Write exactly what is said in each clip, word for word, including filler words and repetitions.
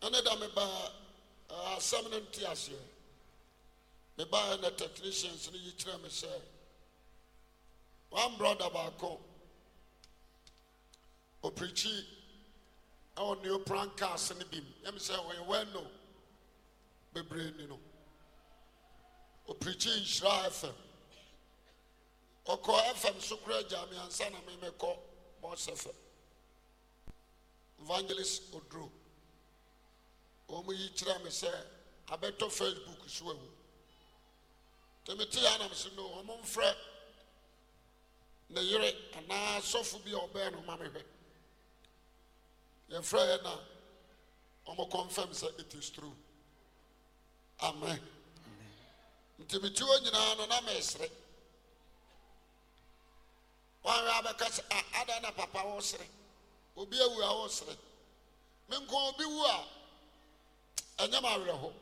Another me ba seven years. Me ba na technicians ni yichira me say. One brother baako o preachi on new prank cars ni bim. Yam say when well no be brain ni no. O preachi Nhyira F M. O ko F M sukura jami ansa na me me ko boss F M. Evangelist Odro. O mu yichira me say abeto Facebook so ewu. Temeti ya na me say no o mo mfre na yere ana sofu bi obe no ma me hwe. Ye frɛ na o mo confirm say it is true. Amen. Ntimiti onyina no na mesre. Wa wa be ka ada na papa wo sre. Obi awu a wo sre. Me nko obi wu a anya ma werɛ ho.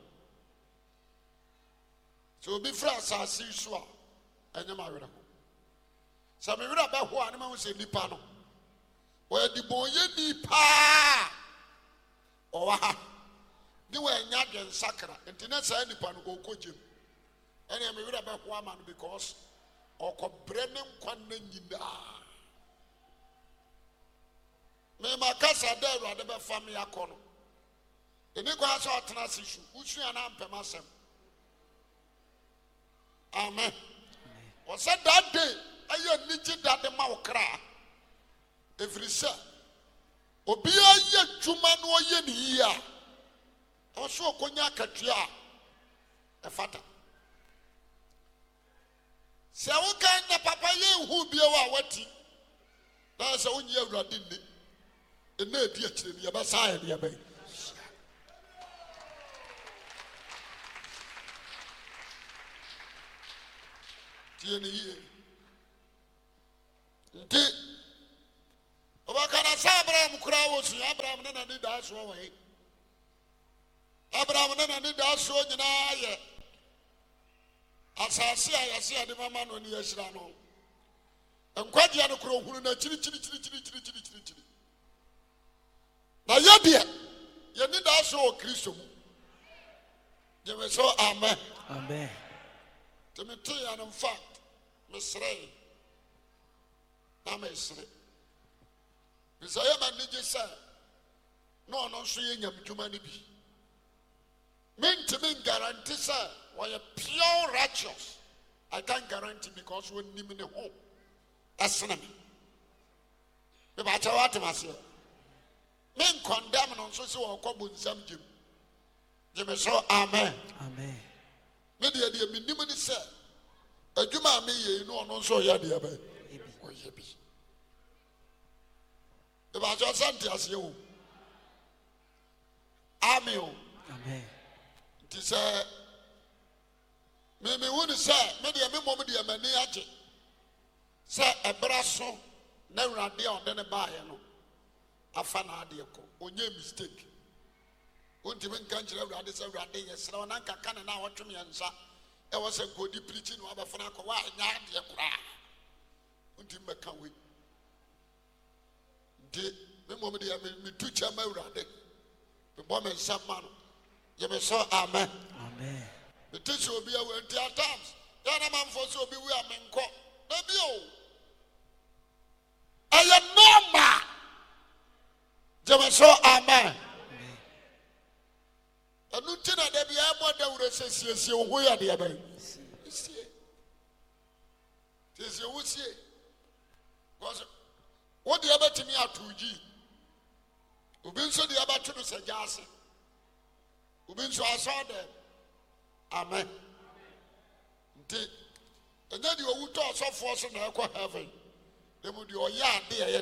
So obi fra asase so a anya ma werɛ ho. Sa me werɛ ba ho a ne ma wo se nipa no. Wa di bonye nipa. O wa ha. Ni wa nya dwen sakra. Ntina sa nipa no ko kogem. And I'm a about woman because or Brennan Quanan Yida. May my casa there rather than family a corner. The Nicolas or Tanas issue, which you and I'm permassem. Amen. Was said that day, I admitted that the mouth cry. Every sir. Obia ye Juman or yen here. Also, Cognac a fata. Se wo kan na papa ye hu bia wa wati na se wo nye awrade ni ena edi akire ni ya ba sa ya ba tie ni ye nti oba kana sa Abraham kura wo su Abraham na na ni da so wo yi Abraham na na ni da so nyina ye asase a yase ade mama no ne yashira no enkwagye no kro hunu na chiri chiri chiri chiri chiri chiri chiri chiri na yede ye ni da so o Kristo mu je me so amen amen to me tell you in fact me srei na me srei bisaya man ni je sa no no so ye nyam dwuma ni bi mint me guarantee sir when you're pure righteous, I can't guarantee because when you in the home, that's not me. If I tell what I say, men condemn on so so or come with some Jim. Jim so amen. Amen. Maybe a dear minimum is said. A Juma me, you know, no so ya dear. If I just sent us you, Amen. Amen. It is a me me woni say me de me mom de amani age say ebra so na urade a ode ne baaye no afa na ade ko onye mistake onti me nka nkire urade say urade yesra na nka kana na wotwem yansa e wo say godi preaching no abafa na ko wa nya ade kura onti me ka we de me mom de me tu chama urade me bo me nsama no ye me so amen amen. The teacher will be away at times. Yana man for so be we are men call. Maybe oh. I am normal. Jama so amen. And no tina de be able to receive see who ya de abai. See. This you see. Because what the other to me are two G. Ubin so the other to say gas. Ubin so I saw them. Amen. And then you will talk so force in heaven. They would your yard there.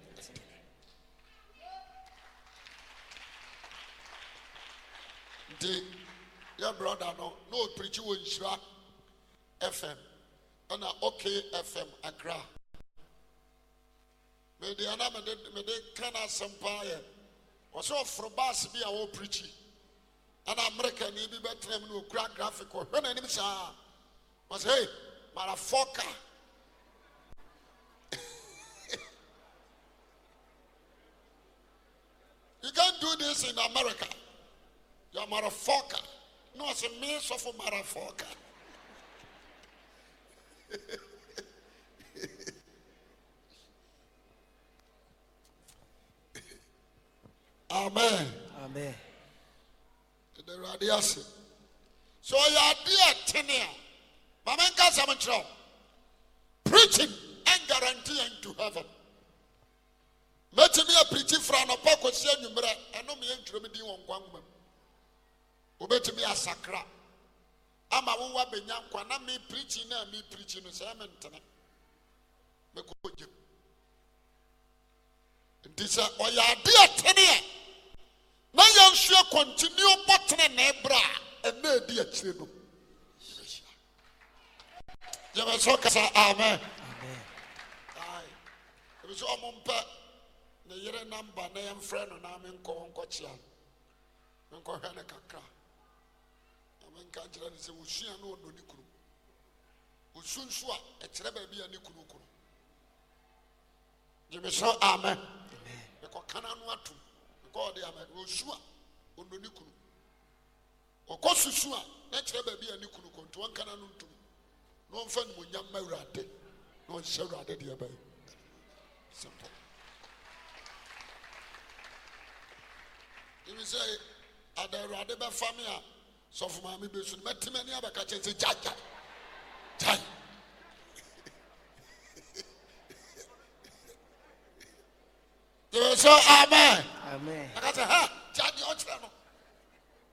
The your brother no no preaching with Nhyira F M and okay F M Accra. Me the ana me de me de kana sampaye. Was so for bus be our preaching. And American ni bi betrem no kura graphic or when any say was hey motherfucker. You can't do this in America. You're motherfucker. No, it's a means of a motherfucker. Amen. Amen. The radiation. So your dear tenure, Mama Casamatro, preaching and guaranteeing to heaven. Let me a preaching from a pocket saying you and no me entry me on one woman. Obey me a sacra. I'm a woman benyam kwana me preaching and me preaching the sermon tonight. Me could you. This is all your dear tenure. Now you should continue buttoning nebra and no dear children. You must talk as amen. Amen. It was all mumpa. The year number name friend and I'm in Concochia. Uncle Hanaka. I'm in Kajran is a Wushia no Nikuru. Usun Swa, a Trebaby and Nikuru. You must say amen. The Cocanan Watu. God, they are Ushua, Unikuru. Or Kosusua, not Trebaby and Nikuru to one canon to no fun when young Marate, no Sherra de Diabay. Simple. You say, I'd rather be family. So for my maybe should met him any other catch and say, Jaja. Jai. You say, amen. Amen. I got a ha.